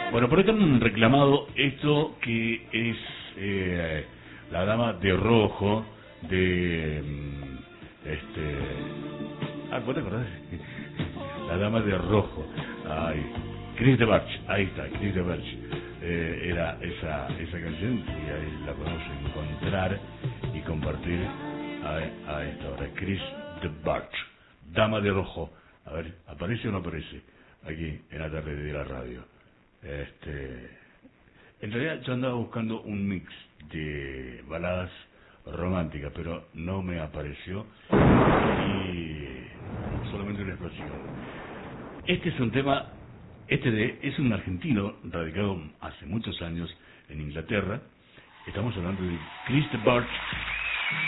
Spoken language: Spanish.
Bueno, por esto han reclamado esto que es la dama de rojo de ¿vos te acordás? La dama de rojo. Ay, Chris de Barch, ahí está, Chris de Barch. Era esa canción y ahí la podemos encontrar y compartir a esta hora. Chris de Barch, dama de rojo. A ver, ¿aparece o no aparece? Aquí en la tarde de la radio. En realidad yo andaba buscando un mix de baladas románticas, pero no me apareció y solamente una explosión. Este es un tema, es un argentino radicado hace muchos años en Inglaterra. Estamos hablando de Chris de Barch